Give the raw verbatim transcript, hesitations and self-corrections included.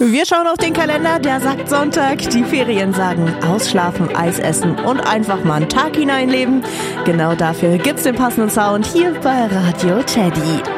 Wir schauen auf den Kalender, der sagt Sonntag. Die Ferien sagen ausschlafen, Eis essen und einfach mal einen Tag hineinleben. Genau dafür gibt's den passenden Sound hier bei Radio Teddy.